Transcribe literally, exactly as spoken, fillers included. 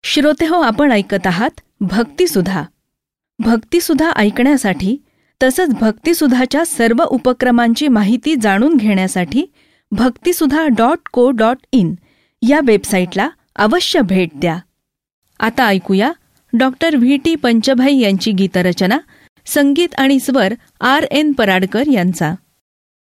श्रोतेहो, आपण ऐकत आहात भक्तिसुधा. भक्तिसुधा ऐकण्यासाठी तसंच भक्तिसुधाच्या सर्व उपक्रमांची माहिती जाणून घेण्यासाठी भक्तिसुधा डॉट को डॉट इन या वेबसाईटला अवश्य भेट द्या. आता ऐकूया डॉक्टर व्ही टी पंचभाई यांची गीतरचना, संगीत आणि स्वर आर एन पराडकर यांचा.